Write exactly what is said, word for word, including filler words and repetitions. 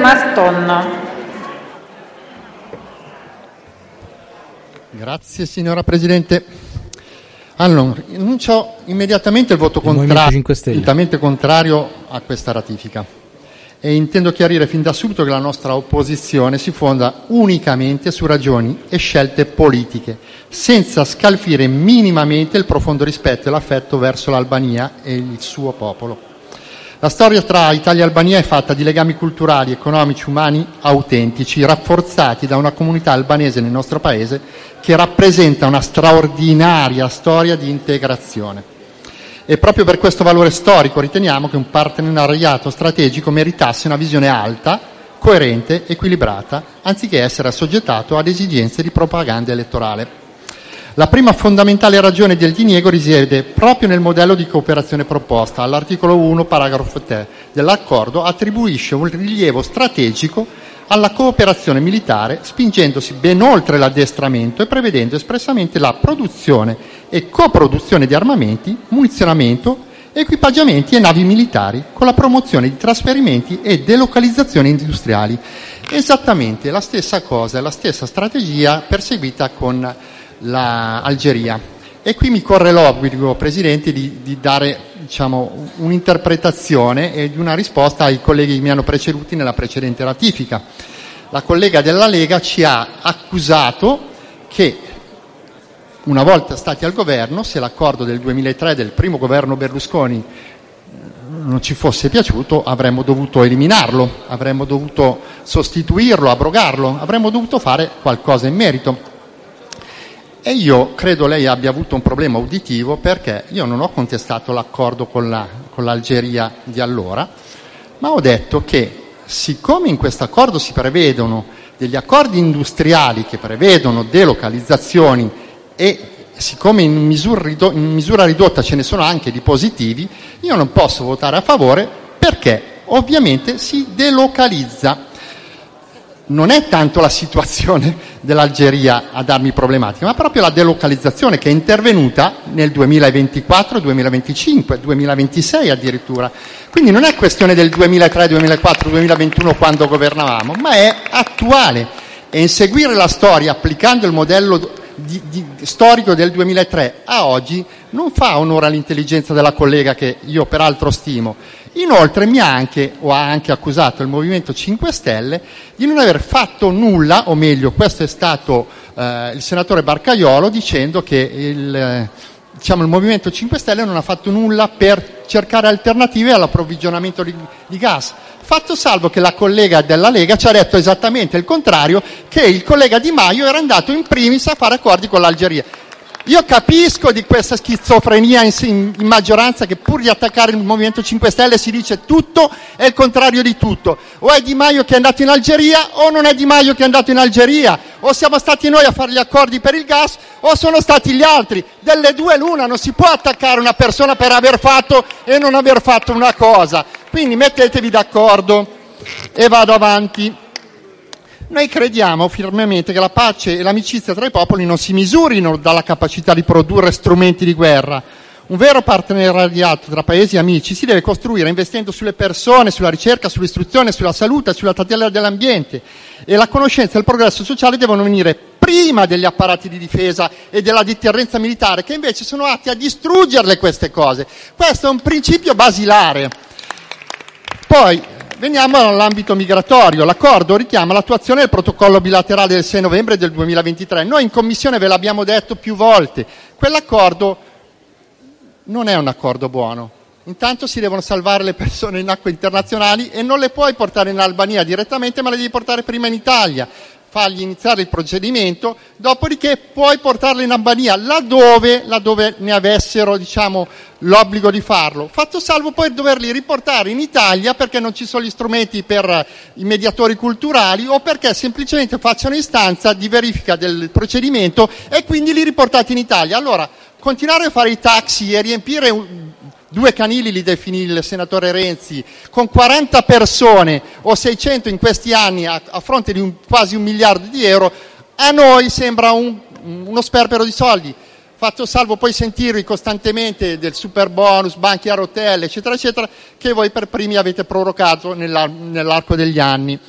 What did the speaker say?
Marton. Grazie signora Presidente. Allora, annuncio immediatamente il voto Il Movimento cinque Stelle. completamente contrario a questa ratifica e intendo chiarire fin da subito che la nostra opposizione si fonda unicamente su ragioni e scelte politiche, senza scalfire minimamente il profondo rispetto e l'affetto verso l'Albania e il suo popolo. La storia tra Italia e Albania è fatta di legami culturali, economici, umani autentici, rafforzati da una comunità albanese nel nostro paese che rappresenta una straordinaria storia di integrazione. E proprio per questo valore storico riteniamo che un partenariato strategico meritasse una visione alta, coerente, equilibrata, anziché essere assoggettato ad esigenze di propaganda elettorale. La prima fondamentale ragione del diniego risiede proprio nel modello di cooperazione proposta. All'articolo uno, paragrafo tre dell'accordo attribuisce un rilievo strategico alla cooperazione militare, spingendosi ben oltre l'addestramento e prevedendo espressamente la produzione e coproduzione di armamenti, munizionamento, equipaggiamenti e navi militari, con la promozione di trasferimenti e delocalizzazioni industriali. Esattamente la stessa cosa, la stessa strategia perseguita con l'Algeria. E qui mi corre l'obbligo, Presidente, di, di dare diciamo, un'interpretazione e di una risposta ai colleghi che mi hanno preceduti nella precedente ratifica. La collega della Lega ci ha accusato che una volta stati al governo, se l'accordo del duemilatré del primo governo Berlusconi non ci fosse piaciuto, avremmo dovuto eliminarlo, avremmo dovuto sostituirlo, abrogarlo, avremmo dovuto fare qualcosa in merito. E io credo lei abbia avuto un problema uditivo, perché io non ho contestato l'accordo con, la, con l'Algeria di allora, ma ho detto che siccome in questo accordo si prevedono degli accordi industriali che prevedono delocalizzazioni e siccome in misura, rido- in misura ridotta ce ne sono anche di positivi, io non posso votare a favore perché ovviamente si delocalizza. Non è tanto la situazione dell'Algeria a darmi problematica, ma proprio la delocalizzazione che è intervenuta nel duemilaventiquattro, duemilaventicinque, duemilaventisei addirittura. Quindi non è questione del duemilatré, duemilaquattro, duemilaventuno quando governavamo, ma è attuale. E inseguire la storia applicando il modello di, di, storico del duemilatré a oggi non fa onore all'intelligenza della collega, che io peraltro stimo. Inoltre mi ha anche, o ha anche accusato il Movimento cinque Stelle di non aver fatto nulla, o meglio, questo è stato eh, il senatore Barcaiolo, dicendo che il, eh, diciamo, il Movimento cinque Stelle non ha fatto nulla per cercare alternative all'approvvigionamento di, di gas. Fatto salvo che la collega della Lega ci ha detto esattamente il contrario, che il collega Di Maio era andato in primis a fare accordi con l'Algeria. Io capisco di questa schizofrenia in, in, in maggioranza, che pur di attaccare il Movimento cinque Stelle si dice tutto e il contrario di tutto. O è Di Maio che è andato in Algeria o non è Di Maio che è andato in Algeria. O siamo stati noi a fare gli accordi per il gas o sono stati gli altri. Delle due l'una, non si può attaccare una persona per aver fatto e non aver fatto una cosa. Quindi mettetevi d'accordo e vado avanti. Noi crediamo fermamente che la pace e l'amicizia tra i popoli non si misurino dalla capacità di produrre strumenti di guerra. Un vero partenariato tra paesi amici si deve costruire investendo sulle persone, sulla ricerca, sull'istruzione, sulla salute, sulla tutela dell'ambiente. E la conoscenza e il progresso sociale devono venire prima degli apparati di difesa e della deterrenza militare, che invece sono atti a distruggerle queste cose. Questo è un principio basilare. Poi veniamo all'ambito migratorio. L'accordo richiama l'attuazione del protocollo bilaterale del sei novembre del duemilaventitré. Noi in Commissione ve l'abbiamo detto più volte, quell'accordo non è un accordo buono. Intanto si devono salvare le persone in acque internazionali e non le puoi portare in Albania direttamente, ma le devi portare prima in Italia, fargli iniziare il procedimento, dopodiché puoi portarle in Albania laddove, laddove ne avessero, diciamo, l'obbligo di farlo, fatto salvo poi doverli riportare in Italia perché non ci sono gli strumenti per i mediatori culturali o perché semplicemente facciano istanza di verifica del procedimento e quindi li riportate in Italia. Allora, continuare a fare i taxi e riempire un, due canili, li definì il senatore Renzi, con quaranta persone o seicento in questi anni a, a fronte di un, quasi un miliardo di euro, a noi sembra un, uno sperpero di soldi. Fatto salvo poi sentirvi costantemente del super bonus, banchi a rotelle, eccetera, eccetera, che voi per primi avete prorogato nella, nell'arco degli anni.